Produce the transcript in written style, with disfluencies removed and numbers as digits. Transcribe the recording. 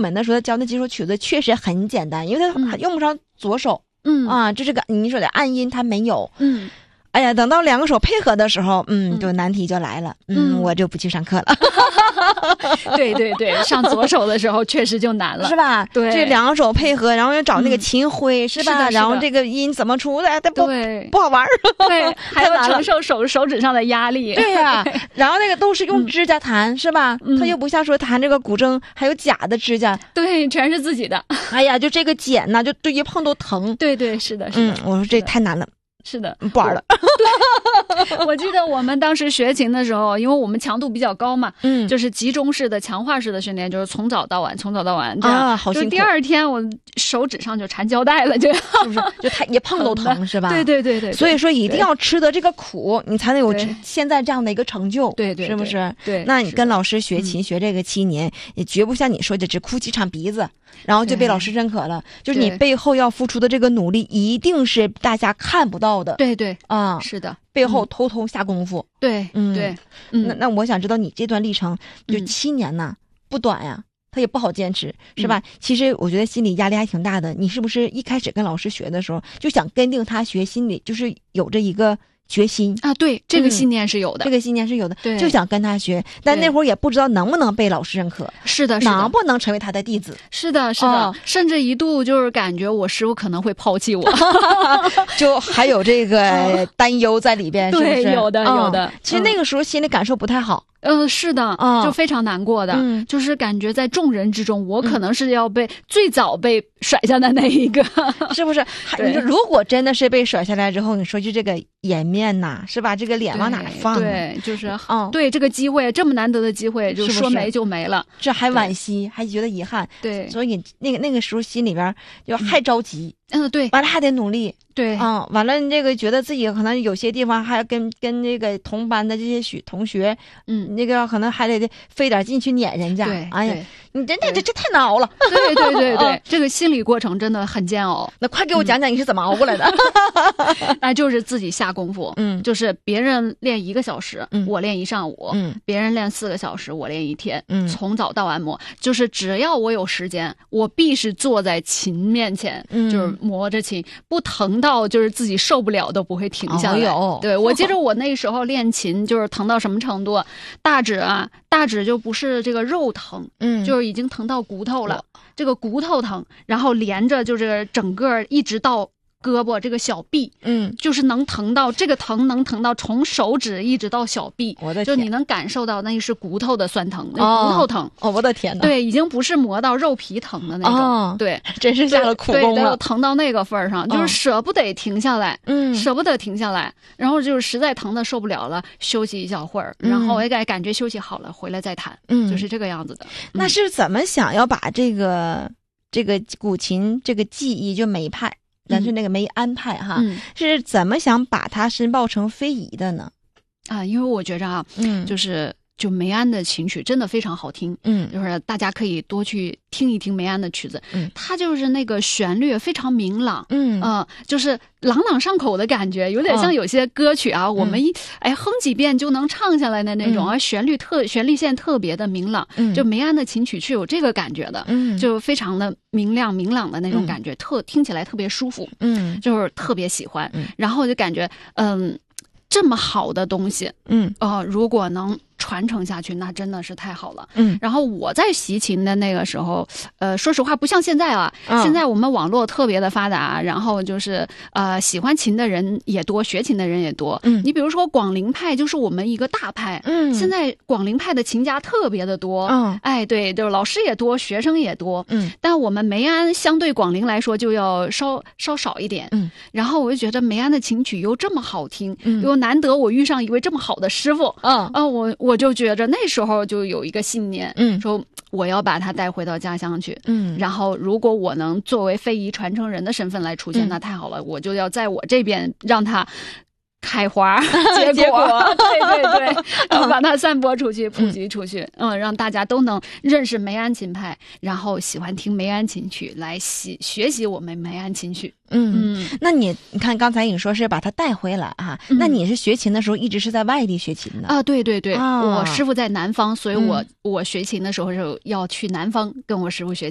门的时候他教那几首曲子确实很简单，因为他用不上左手。这是个你说的按音他没有。哎呀，等到2个手配合的时候，就难题就来了。我就不去上课了。 对对对，上左手的时候确实就难了， 是吧？ 对， 这2个手配合，然后要找那个琴徽，是吧？然后这个音怎么出的，它不好玩。 对，还要承受手指上的压力。 对呀，然后那个都是用指甲弹，是吧？它又不像说弹这个古筝还有假的指甲， 对，全是自己的。 哎呀，就这个茧呐，就对一碰都疼。 对对，是的，是的。 我说这太难了。 是的， 不玩了。 我记得我们当时学琴的时候，因为我们强度比较高嘛，就是集中式的强化式的训练，就是从早到晚这样好辛苦。 就第二天我手指上就缠胶带了，是不是？就它一碰都疼，是吧？ 对对对对。 所以说一定要吃的这个苦，你才能有现在这样的一个成就。 对对， 是不是？ 对。 那你跟老师学琴学这个7年，也绝不像你说的只哭几场鼻子，然后就被老师认可了。就是你背后要付出的这个努力，一定是大家看不到的。 对对。是的， 背后偷偷下功夫。 对，对， 那我想知道你这段历程就7年呐，不短呀，他也不好坚持，是吧？其实我觉得心理压力还挺大的。你是不是一开始跟老师学的时候就想跟定他学，心里就是有着一个决心啊？对，这个信念是有的， 这个信念是有的， 对， 就想跟他学，但那会儿也不知道能不能被老师认可。 是的， 能不能成为他的弟子？ 是的，是的，甚至一度就是感觉我师傅可能会抛弃我， 就还有这个担忧在里边，是不是？ 对，有的，有的。 其实那个时候心里感受不太好。 是的，就非常难过的，就是感觉在众人之中，我可能是要最早被甩下的那一个， 是不是？你说如果真的是被甩下来之后，你说就这个颜面呐，是吧？这个脸往哪放？ 对，就是对这个机会，这么难得的机会，就说没就没了， 这还惋惜，还觉得遗憾。 对， 所以那个时候心里边就还着急。 对， 完了还得努力。 对， 完了这个觉得自己可能有些地方还要跟那个同班的这些同学，那个可能还得费点劲去撵人家。 对， 哎呀，你这太难熬了。 对对对对，这个心理过程真的很煎熬。 那快给我讲讲你是怎么熬过来的？ 那就是自己下功夫。就是别人练1个小时，我练1上午。别人练4个小时，我练1天。从早到晚磨，就是只要我有时间，我必是坐在琴面前，就是磨着琴，不疼到就是自己受不了都不会停下来。对，我记得我那时候练琴就是疼到什么程度，大指就不是这个肉疼，就是已经疼到骨头了，这个骨头疼，然后连着就是整个一直到胳膊这个小臂，就是能疼到这个疼，能疼到从手指一直到小臂， 我的天， 就你能感受到那是骨头的酸疼，那骨头疼。 我的天哪！ 对，已经不是磨到肉皮疼的那种。对， 真是下了苦功了， 疼到那个份儿上，就是舍不得停下来，舍不得停下来，然后就是实在疼的受不了了，休息一小会儿，然后我也感觉休息好了，回来再弹，就是这个样子的。 那是怎么想要把这个古琴这个技艺就梅派？但是那个梅安派哈，是怎么想把它申报成非遗的呢？ 因为我觉着就梅安的琴曲真的非常好听，就是大家可以多去听一听梅安的曲子，它就是那个旋律非常明朗，就是朗朗上口的感觉，有点像有些歌曲啊，我们哼几遍就能唱下来的那种，旋律线特别的明朗，就梅安的琴曲是有这个感觉的，就非常的明朗的那种感觉，听起来特别舒服，就是特别喜欢，然后就感觉这么好的东西，如果能传承下去，那真的是太好了。然后我在习琴的那个时候，说实话不像现在啊，现在我们网络特别的发达，然后就是喜欢琴的人也多，学琴的人也多。你比如说广陵派就是我们一个大派，现在广陵派的琴家特别的多，对，就是老师也多，学生也多，但我们梅安相对广陵来说就要稍少一点，然后我就觉得梅安的琴曲又这么好听，又难得我遇上一位这么好的师傅，我就觉着那时候就有一个信念，说我要把它带回到家乡去，然后如果我能作为非遗传承人的身份来出现，那太好了，我就要在我这边让它开花结果对，把它散播出去，普及出去，让大家都能认识梅安琴派，然后喜欢听梅安琴曲，来学习我们梅安琴曲。 那你看刚才你说是把它带回来啊，那你是学琴的时候一直是在外地学琴的啊？对，我师傅在南方，所以我学琴的时候是要去南方跟我师傅学